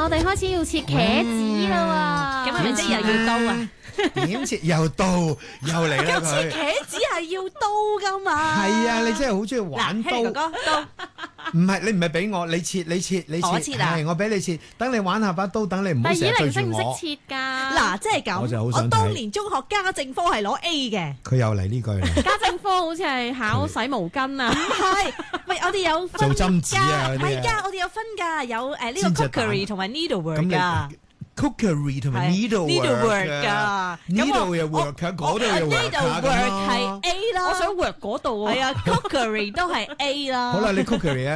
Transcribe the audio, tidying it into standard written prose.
我哋開始要切茄子啦喎， 咁係咪即係又要刀啊？ 點切又刀又嚟啦佢。 切茄子係要刀噶嘛？ 係啊，你真係好中意玩刀。 嗱，哥哥刀。 唔係你唔係俾我，你切。 我切啊！ 係我俾你切，等你玩下把刀，等你唔好成日對住我。 識唔識切㗎？ 嗱，即係咁。 我就好想睇我當年中學家政科係攞 A 嘅。 佢又嚟呢句啦。 家政科好似係考洗毛巾啊。 唔係，喂，我哋有分做針黹啊嗰啲啊係㗎，我哋有分㗎，有呢個 cookery 同埋 needlework 㗎。 cookery 同埋 needlework 㗎 ，needle 又 work 㗎，嗰度又 work 㗎。 needlework 係 A 啦， 我想 work 嗰度啊。 係啊，cookery 都係 A 啦。 好啦，你 cookery 啊。